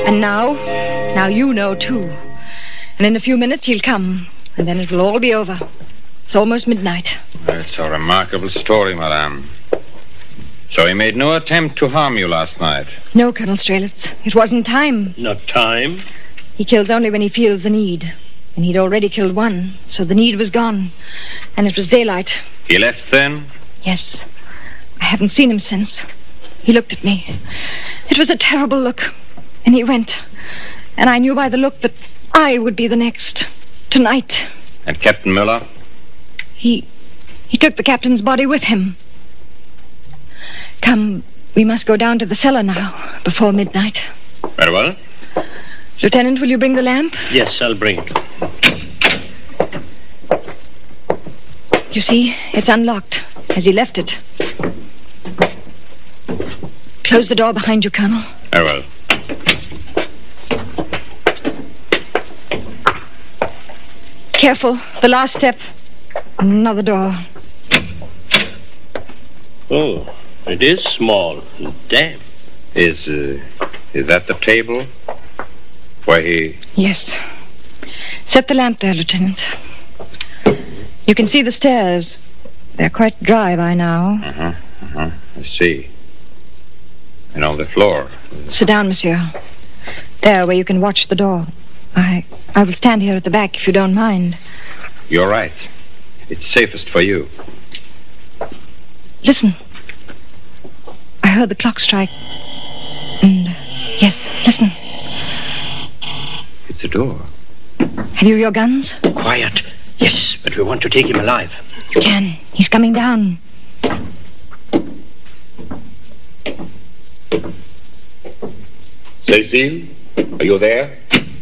And now you know, too. And in a few minutes he'll come, and then it'll all be over. It's almost midnight. It's a remarkable story, Madame. So he made no attempt to harm you last night? No, Colonel Strelitz. It wasn't time. Not time? He kills only when he feels the need. And he'd already killed one, so the need was gone. And it was daylight. He left then? Yes. I haven't seen him since. He looked at me. It was a terrible look. And he went. And I knew by the look that I would be the next. Tonight. And Captain Müller? He took the captain's body with him. Come, we must go down to the cellar now, before midnight. Very well. Lieutenant, will you bring the lamp? Yes, I'll bring it. You see, it's unlocked, as he left it. Close the door behind you, Colonel. Very well. Careful, the last step. Another door. Oh, it is small and damp. Is that the table? Where he... Yes. Set the lamp there, Lieutenant. You can see the stairs. They're quite dry by now. I see. And on the floor. Sit down, monsieur. There, where you can watch the door. I will stand here at the back, if you don't mind. You're right. It's safest for you. Listen. I heard the clock strike. And, yes, listen. It's a door. Have you your guns? Quiet. Yes, but we want to take him alive. You can. He's coming down. Cecile, are you there?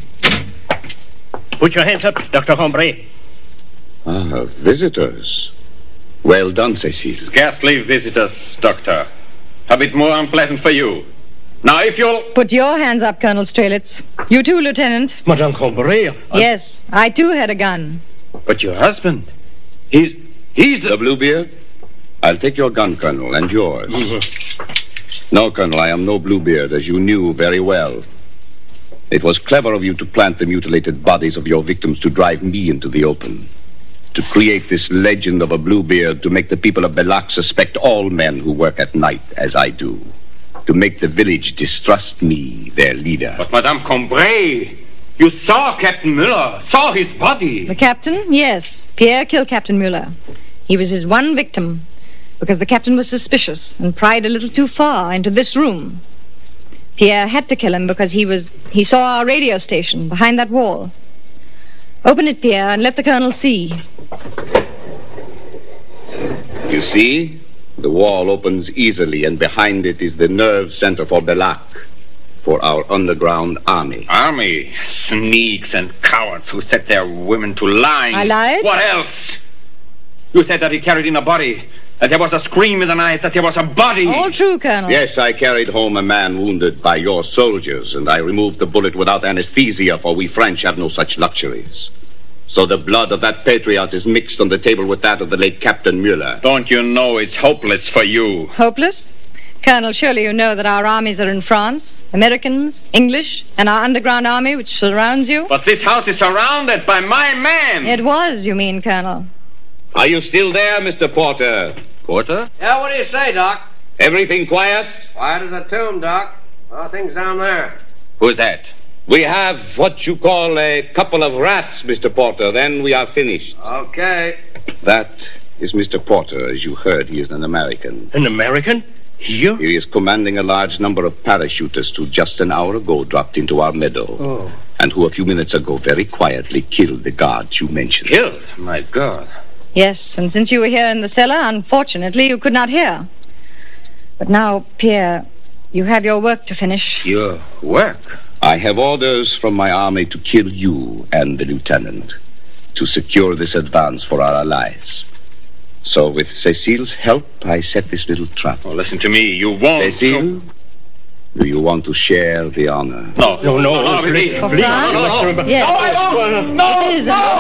Put your hands up, Dr. Hombre. Ah, visitors. Well done, Cecile. Scarcely visitors, Doctor. A bit more unpleasant for you. Now, if you'll... Put your hands up, Colonel Strelitz. You too, Lieutenant. Madame Hombre. Yes, I too had a gun. But your husband... He's... The Bluebeard? I'll take your gun, Colonel, and yours. Mm-hmm. No, Colonel, I am no Bluebeard, as you knew very well. It was clever of you to plant the mutilated bodies of your victims to drive me into the open. To create this legend of a Bluebeard to make the people of Belak suspect all men who work at night, as I do. To make the village distrust me, their leader. But Madame Combray, you saw Captain Müller, saw his body. The captain? Yes. Pierre killed Captain Müller. He was his one victim, because the captain was suspicious and pried a little too far into this room. Pierre had to kill him because he saw our radio station behind that wall. Open it, Pierre, and let the colonel see. You see? The wall opens easily, and behind it is the nerve center for Belak, for our underground army. Army? Sneaks and cowards who set their women to lying. I lied? What else? You said that he carried in a body, that there was a scream in the night, that there was a body. All true, Colonel. Yes, I carried home a man wounded by your soldiers, and I removed the bullet without anesthesia, for we French have no such luxuries. So the blood of that patriot is mixed on the table with that of the late Captain Müller. Don't you know it's hopeless for you? Hopeless? Colonel, surely you know that our armies are in France, Americans, English, and our underground army which surrounds you? But this house is surrounded by my men. It was, you mean, Colonel. Are you still there, Mr. Porter? Porter? Yeah, what do you say, Doc? Everything quiet? Quiet as a tomb, Doc. How are things down there? Who's that? We have what you call a couple of rats, Mr. Porter. Then we are finished. Okay. That is Mr. Porter. As you heard, he is an American. An American? Here? He is commanding a large number of parachutists who just an hour ago dropped into our meadow. Oh. And who a few minutes ago very quietly killed the guards you mentioned. Killed? My God. Yes, and since you were here in the cellar, unfortunately, you could not hear. But now, Pierre, you have your work to finish. Your work? I have orders from my army to kill you and the lieutenant, to secure this advance for our allies. So with Cecile's help, I set this little trap. Oh, listen to me. You won't. Cecile, do you want to share the honor? No, please. For France? Yes. No, I don't. No, It is no.